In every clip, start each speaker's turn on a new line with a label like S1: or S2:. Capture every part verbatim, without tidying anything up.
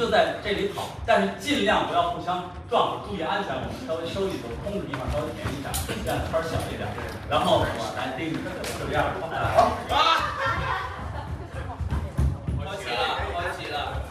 S1: 就在这里跑，但是尽量不要互相撞，注意安全。我们稍微收一走，空的地方稍微停一下，这样圈小一点。然后来盯着，就这样。好，啊！我起了，我起了。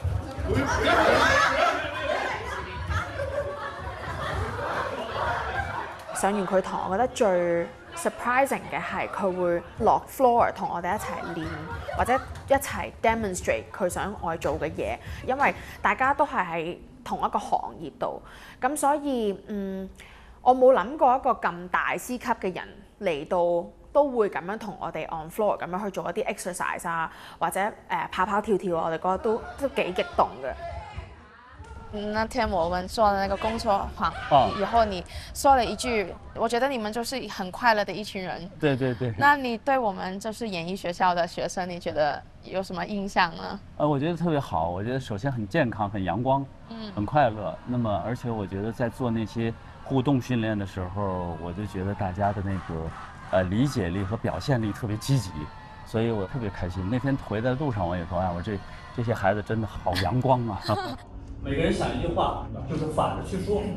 S2: 上完佢堂，我覺得最 surprising 嘅係佢會落 floor 同我哋一齊練，或者一齊 demonstrate 佢想我做嘅嘢，因為大家都係喺同一個行業度，咁所以嗯，我冇諗過一個咁大師級嘅人嚟到都會咁樣同我哋 on floor 咁樣去做一啲 exercise 啊，或者誒、呃、跑跑跳跳，我哋覺得都都幾激動嘅。
S3: 那天我们做的那个工作坊，
S4: 哦，
S3: 以后你说了一句，我觉得你们就是很快乐的一群人。
S4: 对对对。
S3: 那你对我们就是演艺学校的学生，你觉得有什么印象呢？
S4: 呃，我觉得特别好。我觉得首先很健康、很阳光，嗯，很快乐。那么，而且我觉得在做那些互动训练的时候，我就觉得大家的那个呃理解力和表现力特别积极，所以我特别开心。那天回在路上我也说，哎，我这这些孩子真的好阳光啊。
S1: 每个人想一句话，就是反着去说。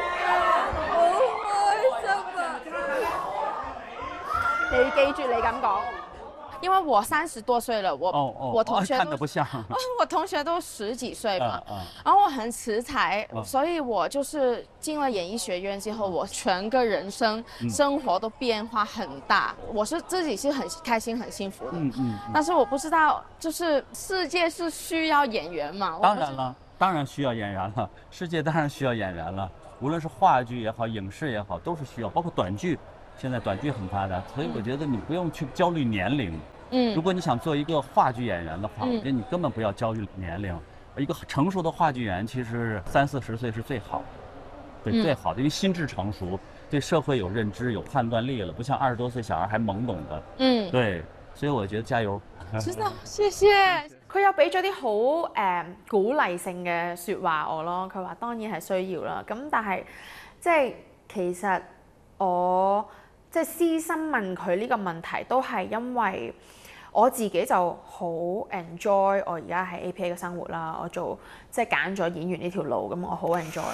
S2: 你記住你咁講，
S3: 因為我三十多歲了，我、
S4: 哦哦、
S3: 我同學都、
S4: 看得不像，
S3: 我同學都十幾歲嘛，
S4: 啊啊、
S3: 然後我很辭才，
S4: 啊、
S3: 所以我就是進了演藝學院之後，我全個人生、嗯、生活都變化很大。我是自己是很開心、很幸福的，
S4: 嗯嗯嗯、
S3: 但是我不知道，就是世界是需要演員嘛？
S4: 當然了。當然需要演員了，世界當然需要演員了。無論是話劇也好，影視也好，都是需要，包括短劇。現在短劇很發達，所以我覺得你不用去焦慮年齡。嗯，如果你想做一個話劇演員的話，嗯、我覺得你根本不要焦慮年齡。一個成熟的話劇演員，其實三四十歲是最好，對、嗯、最好的，因為心智成熟，對社會有認知、有判斷力了，不像二十多歲小孩還懵懂的。嗯，對，所以我覺得加油。
S3: 知道，謝謝。
S2: 佢有俾咗啲好誒鼓勵性嘅説話我咯，佢話當然係需要啦，咁但係即係其實我即係私心問佢呢個問題，都係因為我自己就好 enjoy 我而家喺 A P A 嘅生活啦，我做即係揀咗演員呢條路，咁我好 enjoy。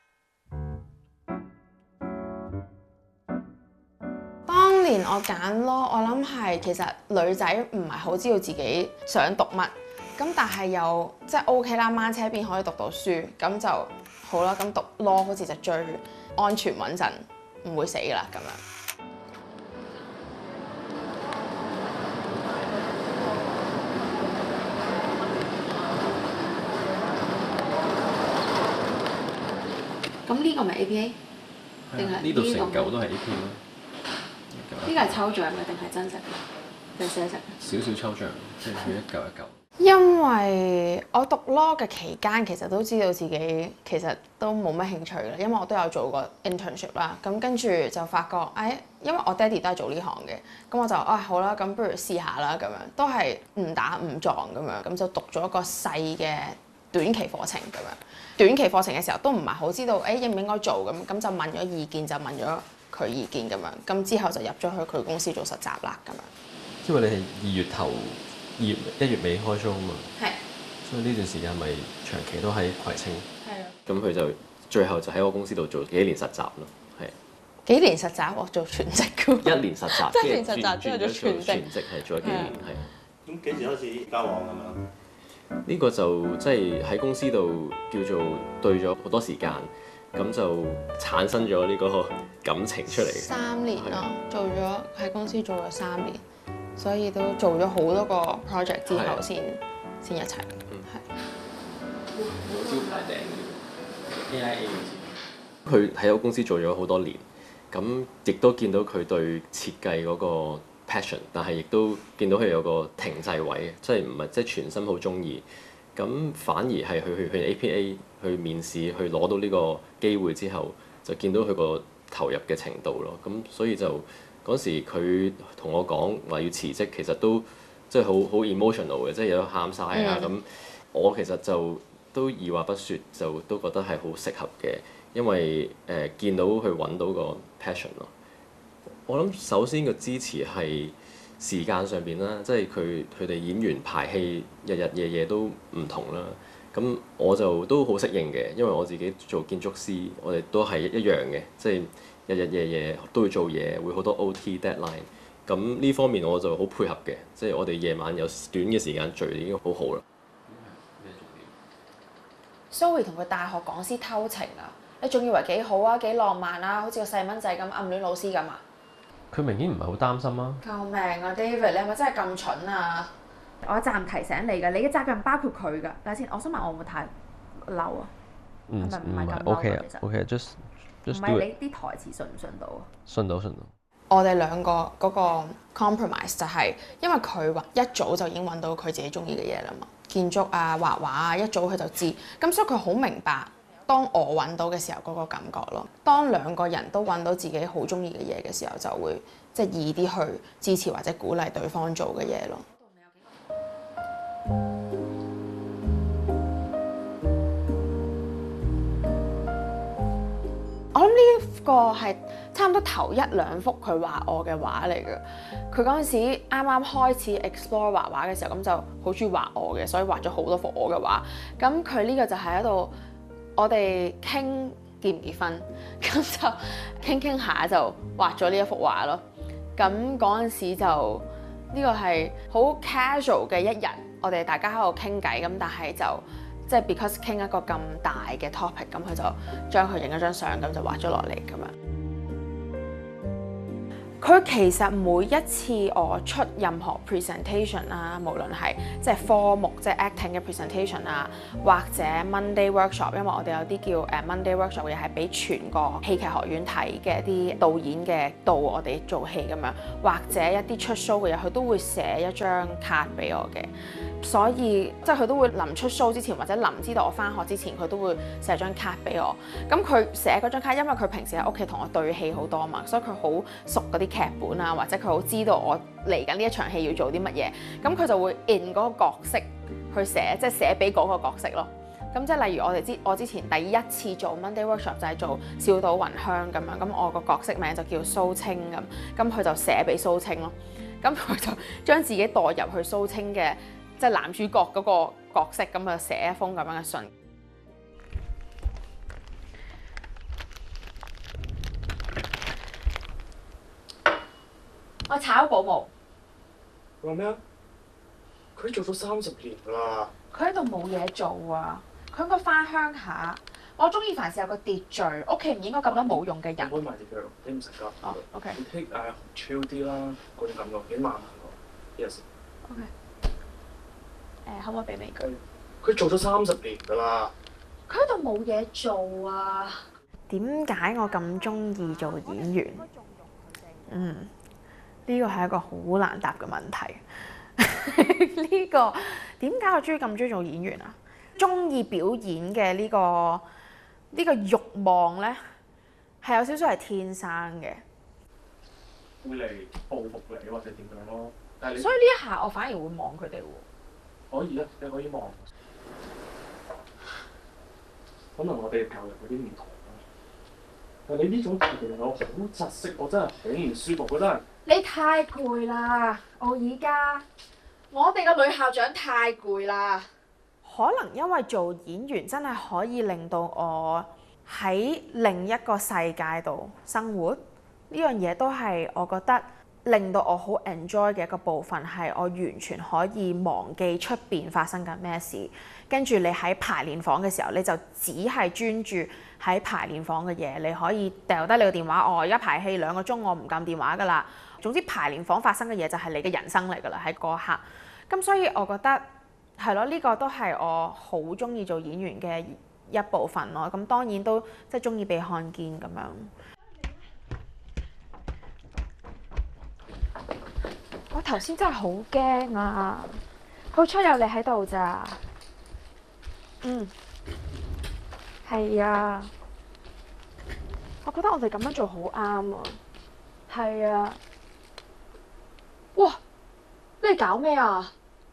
S2: 當年我揀咯，我諗係其實女仔唔係好知道自己想讀乜。咁但係又即係 OK 啦，掹車邊可以讀到書，咁就好啦。咁讀 law 好似就最安全穩陣，唔會死啦咁樣。咁呢個咪 A P A？ 定係
S5: 呢度成嚿都係 A P A 咯。
S2: 呢個係抽象嘅定係真實嘅？定寫實？
S5: 少少抽象，即係佢一嚿一嚿。
S2: 因為我讀 law 嘅期間，其實都知道自己其實都冇乜興趣啦，因為我都有做過 internship 啦。咁跟住就發覺，誒、哎，因為我爹哋都係做呢行嘅，咁我就啊好啦，咁不如試下啦，咁樣都係誤打誤撞咁樣，咁就讀咗一個細嘅短期課程咁樣。短期課程嘅時候都唔係好知道，誒、哎、應唔應該做咁，咁就問咗意見，就問咗佢意見咁樣，咁之後就入咗去佢公司做實習啦咁樣。
S5: 因為你係二月頭。二月一月尾開 show 啊嘛，
S2: 係，
S5: 所以呢段時間咪長期都喺葵青。
S2: 係啊。
S5: 咁佢就最後就喺我公司度做幾年實習咯，係。
S2: 幾年實習我做全職㗎。
S5: 一年實習，
S2: 一年實習之後做全職。
S5: 全職係做咗幾年，係。
S1: 咁幾時開始交往咁樣？
S5: 呢個就即係喺公司度叫做對咗好多時間，咁就產生咗呢個感情出嚟。
S2: 三年咯，做咗喺公司做咗三年。所以都做咗好多個 project 之後先先一齊，係。
S5: 我招牌訂 A I A 佢喺我公司做咗好多年，咁亦都見到佢對設計嗰個 passion， 但係亦都見到佢有個停滯位，即係唔係即係全心好中意。咁反而係去去去 A P A 去面試，去攞到呢個機會之後，就見到佢個投入嘅程度咯。咁所以就。嗰時佢同我講話要辭職，其實都即係好好 emotional 嘅，即係有得喊晒啊咁。我其實就都二話不説，就都覺得係好適合嘅，因為誒、呃、見到佢揾到個 passion 咯。我諗首先個支持係時間上邊啦，即係佢佢哋演員排戲日日夜夜都唔同啦。 咁我就都好適應嘅，因為我自己做建築師，我哋都係一樣嘅，即係日日夜夜都要做嘢，會好多 O T deadline。咁呢方面我就好配合嘅，即係我哋夜晚有短嘅時間聚已經好好啦。
S2: Zoe 同佢大學講師偷情啊！你仲以為幾好啊，幾浪漫啊，好似個細蚊仔咁暗戀老師咁啊？
S5: 佢明顯唔係好擔心啊！
S2: 救命啊 David，你係咪真係咁蠢啊？
S6: 我有責任提醒你㗎，你嘅責任包括佢㗎。等下先，我想問我會唔會太嬲啊？
S5: 嗯，
S6: 係咪唔係咁嬲
S5: OK
S6: 啊？
S5: 啊
S6: 其實
S5: ，OK，just just
S6: 唔
S5: do
S6: 係
S5: it。
S6: 你啲台詞信唔信到啊？
S5: 信到信到。
S2: 我哋兩個嗰個 compromise 就係因為佢話一早就已經揾到佢自己中意嘅嘢啦嘛，建築啊、畫畫啊，一早佢就知，咁所以佢好明白當我揾到嘅時候嗰個感覺咯。當兩個人都揾到自己好中意嘅嘢嘅時候，就會即係易啲去支持或者鼓勵對方做嘅嘢咯。我諗呢個係差唔多頭一兩幅佢畫我嘅畫嚟嘅。佢嗰陣時啱啱開始 explore 畫畫嘅時候，咁就好中意畫我嘅，所以畫咗好多幅我嘅畫。咁佢呢個就係喺度，我哋傾結唔結婚，咁就傾傾下就畫咗呢一幅畫咯。咁嗰陣時就呢個係好 casual 嘅一日，我哋大家喺度傾偈，咁但係就。即係 because 傾一個咁大嘅 topic，咁佢就將佢影咗張相，咁就畫咗落嚟咁樣。佢其實每一次我出任何 presentation 啊，無論係即係科目即係 acting 嘅 presentation 啊，或者 Monday workshop，因為我哋有啲叫誒 Monday workshop 嘅係俾全個戲劇學院睇嘅啲導演嘅導我哋做戲咁樣，或者一啲出 show 嘅嘢，佢都會寫一張卡俾我嘅。所以即係佢都會臨出 show 之前，或者臨知道我返學之前，佢都會寫張卡俾我。咁佢寫嗰張卡，因為佢平時喺屋企同我對戲好多嘛，所以佢好熟嗰啲劇本啊，或者佢好知道我嚟緊呢一場戲要做啲乜嘢。咁佢就會 in 嗰個角色去寫，即係寫俾嗰個角色咯。咁即係例如我哋之我之前第一次做 Monday workshop 就係做笑賭雲香咁樣，咁我個角色名就叫蘇青咁，咁佢就寫俾蘇青咯。咁佢就將自己代入去蘇青嘅。即係男主角嗰個角色咁啊，寫一封咁樣嘅信。我炒保姆。
S7: 話咩啊？佢做咗三十年啦。
S6: 佢喺度冇嘢做啊！佢應該翻鄉下。我中意凡事有個秩序，屋企唔應該咁多冇用嘅人。
S7: 唔好埋隻腳，你唔使急。
S6: 哦 ，OK。
S7: 你 take 誒 chill 啲啦，嗰種感覺幾慢下個。Yes。
S6: OK。誒，可唔可以俾美句？
S7: 佢做咗三十年㗎啦。
S6: 佢喺度冇嘢做啊！
S2: 點解我咁中意做演員？嗯，呢個係一個好難答嘅問題。呢、這個點解我中意咁中意做演員啊？中意表演嘅呢、這個呢、這個慾望咧，係有少少係天生嘅。
S7: 會嚟報復你或者點樣咯？但係你
S6: 所以呢一下我反而會望佢哋喎。
S7: 可以啊，你可以望。可能我哋教育有啲唔同啦。但你呢種其實我好窒息，我真係好唔舒服，我真係。
S6: 你太攰啦，奧爾加。我哋個女校長太攰啦。
S2: 可能因為做演員真係可以令到我喺另一個世界度生活，呢樣嘢都係我覺得。令到我好 enjoy 嘅一個部分係我完全可以忘記出邊發生緊咩事，跟住你喺排練房嘅時候，你就只係專注喺排練房嘅嘢，你可以掉低你個電話，我而家排戲兩個鐘，我唔撳電話㗎啦。總之排練房發生嘅嘢就係你嘅人生嚟㗎啦，喺嗰刻。咁所以我覺得係咯，呢個都係我好中意做演員嘅一部分咯。咁當然都即係中意被看見咁樣。
S6: 我頭先真係好驚啊！好彩有你喺度咋。嗯，係啊。我覺得我哋咁樣做好啱啊。係啊。哇！你哋搞咩啊？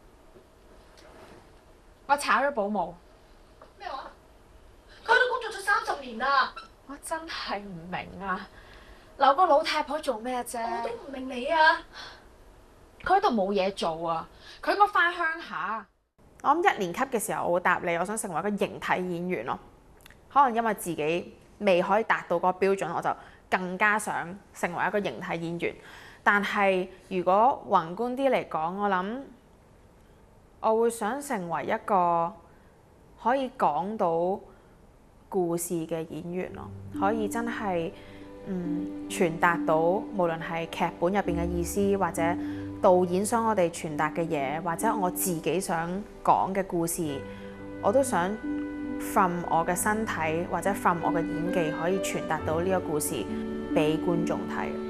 S6: 我炒咗保姆。
S8: 咩話？佢都工作咗三十年啦。
S6: 我真係唔明啊！留個老太婆做咩啫？
S8: 我都唔明你啊！
S6: 佢喺度冇嘢做啊！佢應該翻鄉下。 我諗一年級嘅時候，我會答你，我想成為一個形體演員咯。可能因為自己未可以達到嗰個標準，我就更加想成為一個形體演員。但係如果宏觀啲嚟講，我諗我會想成為一個可以講到故事嘅演員咯，可以真係嗯傳達到無論係劇本入邊嘅意思，或者導演想我哋傳達嘅嘢，或者我自己想講嘅故事，我都想 from 我嘅身體或者 from 我嘅演技可以傳達到呢個故事俾觀眾睇。